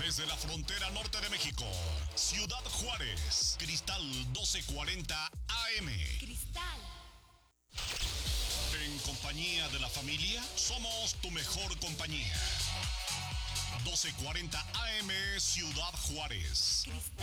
Desde la frontera norte de México, Ciudad Juárez, Cristal 1240 AM. Cristal. En compañía de la familia, somos tu mejor compañía. 1240 AM, Ciudad Juárez. Cristal.